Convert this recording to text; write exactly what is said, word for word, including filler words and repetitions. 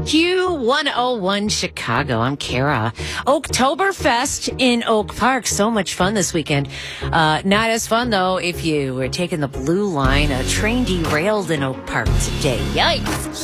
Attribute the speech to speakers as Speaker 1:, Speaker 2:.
Speaker 1: Q one oh one Chicago. I'm Kara. Oktoberfest in Oak Park. So much fun this weekend. Uh, not as fun, though, if you were taking the blue line. A train derailed in Oak Park today. Yikes.